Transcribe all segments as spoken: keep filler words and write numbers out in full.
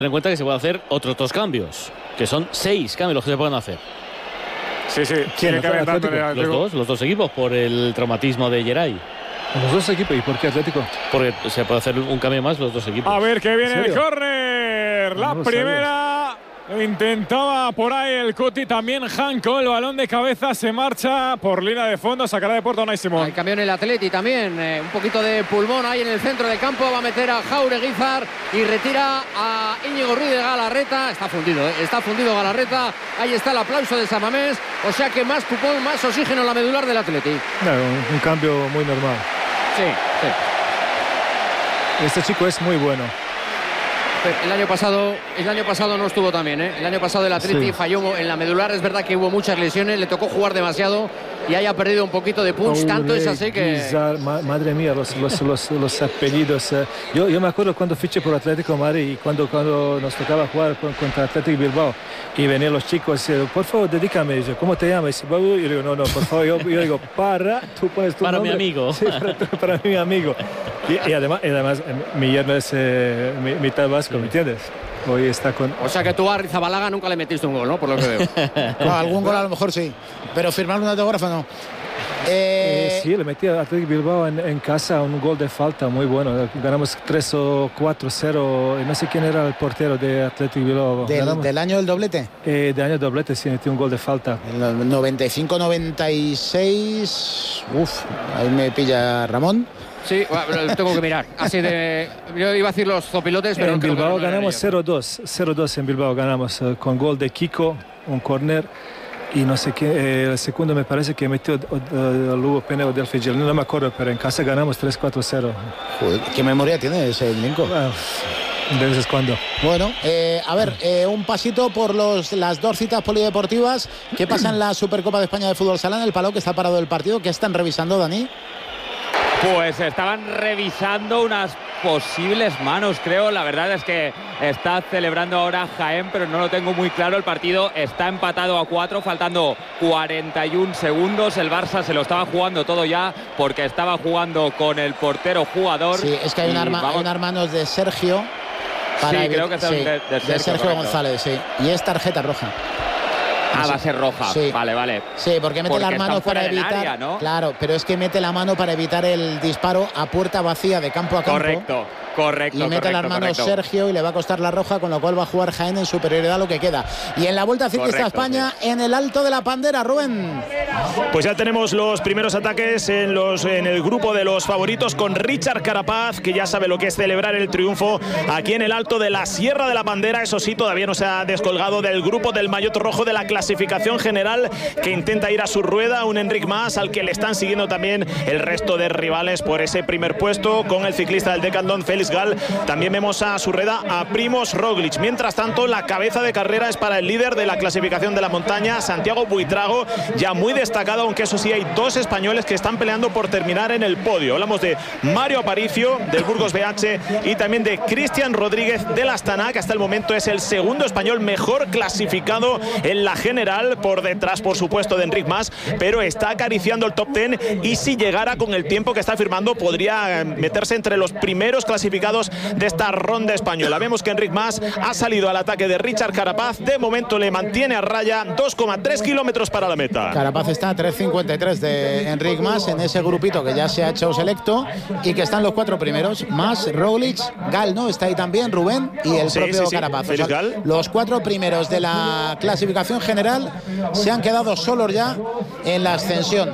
Ten en cuenta que se pueden hacer otros dos cambios, que son seis cambios los que se pueden hacer. Sí, sí. ¿Quién? Tiene que haber tanto de Los dos, los dos equipos, por el traumatismo de Geray. Los dos equipos. ¿Y por qué Atlético? Porque se puede hacer un cambio más los dos equipos. A ver que viene ¿En el serio? córner. La No lo primera. Intentaba por ahí el Cuti, también Janko, el balón de cabeza se marcha por línea de fondo, sacará de puerto Unai Simón. Hay cambio en el Atleti también, eh, un poquito de pulmón ahí en el centro del campo, va a meter a Jaureguizar y retira a Íñigo Ruiz de Galarreta, está fundido, eh, está fundido Galarreta, ahí está el aplauso de Samamés, o sea que más cupón, más oxígeno en la medular del Atleti. No, un, un cambio muy normal. Sí, sí. Este chico es muy bueno. El año pasado, el año pasado no estuvo tan bien, ¿eh? El año pasado el Atleti Sí. falló en la medular, es verdad que hubo muchas lesiones, le tocó jugar demasiado y haya perdido un poquito de punch, tanto es así que... Guizar, ma madre mía, los, los, los, los apellidos. Eh. Yo, yo me acuerdo cuando fiché por Atlético de Madrid y cuando, cuando nos tocaba jugar con, contra Atlético Bilbao y venían los chicos y por favor, dedícame. Y yo, ¿cómo te llamas? Y yo digo, no, no, por favor, yo, yo digo, para, tú pones tu Para nombre. mi amigo. Sí, para, para mi amigo. Y, y, además, y además, mi yerno es eh, mitad vasco, ¿me entiendes? Hoy está con... O sea que tú a Rizabalaga nunca le metiste un gol, ¿no? Por lo que veo. No, algún gol a lo mejor sí, pero firmar un autógrafo no. Eh, Eh, sí, le metí a Atlético Bilbao en, en casa un gol de falta muy bueno. Ganamos tres o cuatro cero. No sé quién era el portero de Atlético Bilbao. del, del año del doblete. Eh, de año doblete, sí, metí un gol de falta. El noventa y cinco noventa y seis. Uf, ahí me pilla Ramón. Sí, bueno, tengo que mirar. Así de. Yo iba a decir los zopilotes, pero En creo que Bilbao no eran ganamos ellos. cero dos. cero dos en Bilbao ganamos eh, con gol de Kiko, un córner. Y no sé qué, eh, el segundo me parece que metió uh, Lugo Peneo del Figel. No me acuerdo, pero en casa ganamos tres cuatro cero. Joder, ¿qué memoria tiene ese Linko? Bueno, de vez en cuando. Bueno, eh, a ver, eh, un pasito por los, las dos citas polideportivas. ¿Qué pasa en la Supercopa de España de Fútbol Sala, en el Palau, que está parado el partido? ¿Qué están revisando, Dani? Pues estaban revisando unas posibles manos, creo. La verdad es que está celebrando ahora Jaén, pero no lo tengo muy claro. El partido está empatado a cuatro, faltando cuarenta y un segundos. El Barça se lo estaba jugando todo ya porque estaba jugando con el portero jugador. Sí, es que hay, un arma, hay unas manos de Sergio. Para sí, creo que es sí, de, de Sergio, de Sergio González, sí. Y es tarjeta roja. Ah, va a ser roja. Sí. Vale, vale. Sí, porque mete porque las manos para evitar. Área, ¿no? Claro, pero es que mete la mano para evitar el disparo a puerta vacía de campo a campo. Correcto. Correcto, y mete correcto, las manos correcto. Sergio y le va a costar la roja, con lo cual va a jugar Jaén en superioridad lo que queda. Y en la Vuelta Ciclista a España, sí, en el Alto de la Pandera, Rubén. Pues ya tenemos los primeros ataques en, los, en el grupo de los favoritos, con Richard Carapaz, que ya sabe lo que es celebrar el triunfo aquí en el Alto de la Sierra de la Pandera. Eso sí, todavía no se ha descolgado del grupo del maillot rojo de la clasificación general, que intenta ir a su rueda, un Enric Mas, al que le están siguiendo también el resto de rivales por ese primer puesto, con el ciclista del Decathlon Félix Gal. También vemos a su rueda a Primoz Roglic. Mientras tanto, la cabeza de carrera es para el líder de la clasificación de la montaña, Santiago Buitrago, ya muy destacado, aunque eso sí, hay dos españoles que están peleando por terminar en el podio. Hablamos de Mario Aparicio, del Burgos B H, y también de Cristian Rodríguez del Astana, que hasta el momento es el segundo español mejor clasificado en la general, por detrás, por supuesto, de Enric Mas, pero está acariciando el top diez, y si llegara con el tiempo que está firmando, podría meterse entre los primeros clasificados de esta ronda española. Vemos que Enric Mas ha salido al ataque de Richard Carapaz. De momento le mantiene a raya, dos coma tres kilómetros para la meta. Carapaz está a tres cincuenta y tres de Enric Mas en ese grupito que ya se ha hecho selecto y que están los cuatro primeros. Mas, Roglic, Gal, ¿no? Está ahí también Rubén y el sí, propio sí, sí. Carapaz. O sea, Gal. Los cuatro primeros de la clasificación general se han quedado solos ya en la ascensión.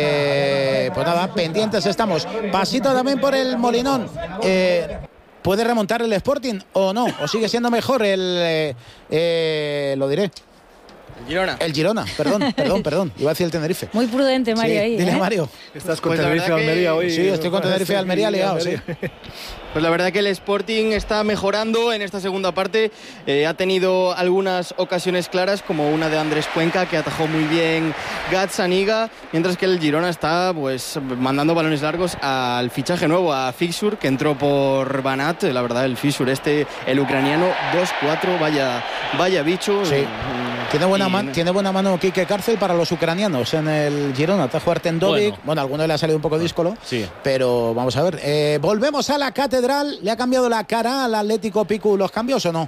Eh, pues nada, pendientes estamos. Pasito también por el Molinón. Eh, ¿Puede remontar el Sporting o no? ¿O sigue siendo mejor el... Eh, eh, lo diré. El Girona. El Girona, perdón, perdón, perdón. Iba a decir el Tenerife. Muy prudente, Mario, sí, ahí. Dile, ¿eh? Mario. Estás con Pues Tenerife la verdad Almería que- hoy. Sí, estoy con Tenerife Almería liado, sí. Pues la verdad que el Sporting está mejorando en esta segunda parte. Eh, ha tenido algunas ocasiones claras, como una de Andrés Cuenca, que atajó muy bien Gazzaniga, mientras que el Girona está pues mandando balones largos al fichaje nuevo, a Fixur, que entró por Banat. La verdad, el Fixur este, el ucraniano, dos cuatro, vaya, vaya bicho. Sí. Tiene buena, y, man, tiene buena mano Quique Cárcel para los ucranianos en el Girona. Está jugando Tendovic. Bueno, bueno, a alguno le ha salido un poco díscolo. Sí. Pero vamos a ver. Eh, volvemos a la Catedral. ¿Le ha cambiado la cara al Atlético Picu los cambios o no?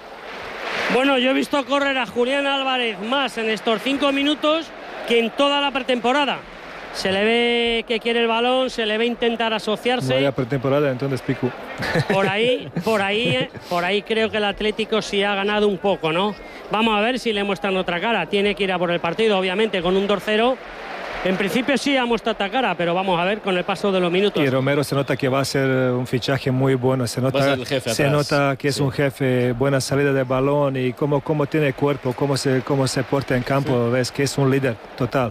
Bueno, yo he visto correr a Julián Álvarez más en estos cinco minutos que en toda la pretemporada. Se le ve que quiere el balón, se le ve intentar asociarse. No había pretemporada, entonces Picu. Por ahí, por ahí, por ahí creo que el Atlético sí ha ganado un poco, ¿no? Vamos a ver si le muestran otra cara. Tiene que ir a por el partido, obviamente, con un dos cero. En principio sí ha mostrado otra cara, pero vamos a ver con el paso de los minutos. Y Romero se nota que va a ser un fichaje muy bueno. Se nota, se nota que es sí. un jefe, buena salida de balón y cómo, cómo tiene cuerpo, cómo se, cómo se porta en campo. Sí. Ves que es un líder total.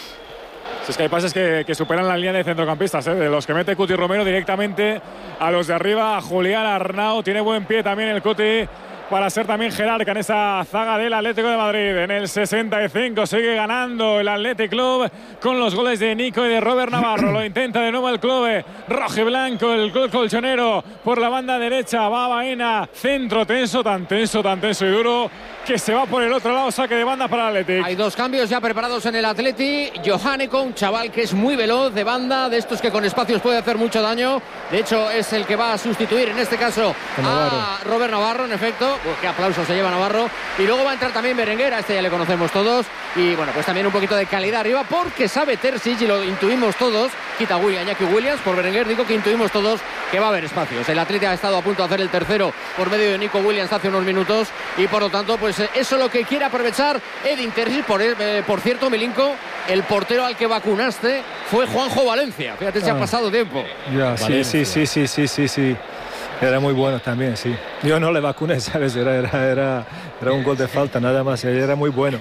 Si es que hay pases que, que superan la línea de centrocampistas, ¿eh? De los que mete Cuti Romero directamente a los de arriba. Julián Arnau tiene buen pie también el Cuti para ser también jerarca en esa zaga del Atlético de Madrid. En el sesenta y cinco sigue ganando el Athletic Club con los goles de Nico y de Robert Navarro. Lo intenta de nuevo el club rojiblanco, el club colchonero por la banda derecha. Va Baena, centro tenso, tan tenso, tan tenso y duro que se va por el otro lado, saque de banda para el Athletic. Hay dos cambios ya preparados en el Athletic. Johaneko, un chaval que es muy veloz de banda, de estos que con espacios puede hacer mucho daño. De hecho, es el que va a sustituir en este caso a Robert Navarro, en efecto. Pues qué aplauso se lleva Navarro. Y luego va a entrar también Berenguer, a este ya le conocemos todos. Y bueno, pues también un poquito de calidad arriba, porque sabe Terzic, y lo intuimos todos, quita William, Iñaki Williams, por Berenguer digo que intuimos todos que va a haber espacios. El Athletic ha estado a punto de hacer el tercero por medio de Nico Williams hace unos minutos, y por lo tanto, pues eso es lo que quiere aprovechar Edin Terzic. Por, eh, por cierto, Milinko, el portero al que vacunaste fue Juanjo Valencia. Fíjate, se ah, ha pasado tiempo. Ya, sí, sí, sí, sí, sí, sí, sí. Era muy bueno también, sí. Yo no le vacuné, ¿sabes? Era, era, era, era un gol de falta, nada más. Era muy bueno.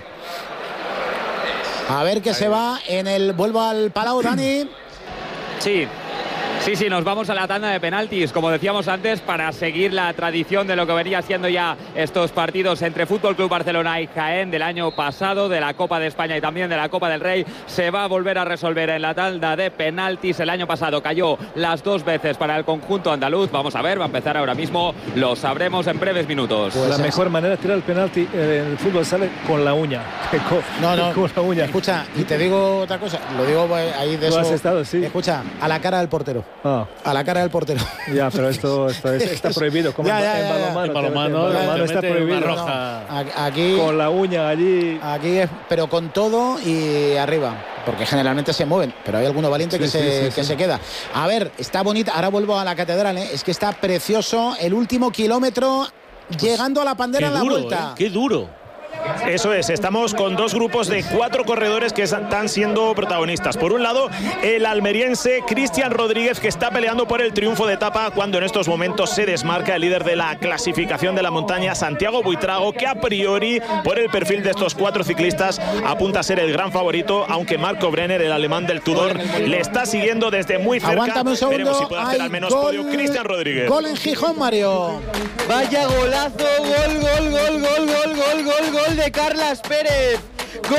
A ver qué se va en el... Vuelvo al Palau, Dani. Sí. Sí, sí, nos vamos a la tanda de penaltis, como decíamos antes, para seguir la tradición de lo que venía siendo ya estos partidos entre F C Barcelona y Jaén del año pasado, de la Copa de España y también de la Copa del Rey. Se va a volver a resolver en la tanda de penaltis. El año pasado cayó las dos veces para el conjunto andaluz. Vamos a ver, va a empezar ahora mismo, lo sabremos en breves minutos. Pues la mejor manera de tirar el penalti en el fútbol sale con la uña. Con, no, no, con la uña. Escucha, y te digo otra cosa, lo digo ahí de eso. Has estado, sí. Escucha, a la cara del portero. Ah. A la cara del portero. Ya, pero esto, esto es, está prohibido. Como ya, en, ya, en balonmano. En balonmano, balonmano está prohibido. Roja. No, aquí, con la uña allí. Aquí es, pero con todo y arriba. Porque generalmente se mueven, pero hay alguno valiente sí, que, sí, se, sí, que sí. se queda. A ver, está bonita. Ahora vuelvo a la catedral, ¿eh? Es que está precioso el último kilómetro, pues, llegando a la Pandera en la duro, vuelta. ¿eh? Qué duro. Eso es, estamos con dos grupos de cuatro corredores que están siendo protagonistas. Por un lado, el almeriense Cristian Rodríguez, que está peleando por el triunfo de etapa cuando en estos momentos se desmarca el líder de la clasificación de la montaña, Santiago Buitrago, que a priori, por el perfil de estos cuatro ciclistas, apunta a ser el gran favorito, aunque Marco Brenner, el alemán del Tudor, le está siguiendo desde muy cerca. Aguántame un segundo. Veremos si puede hacer al menos gol, podio Cristian Rodríguez. Gol en Gijón, Mario. Vaya golazo, gol, gol, gol, gol, gol, gol, gol, gol de Carlas Pérez.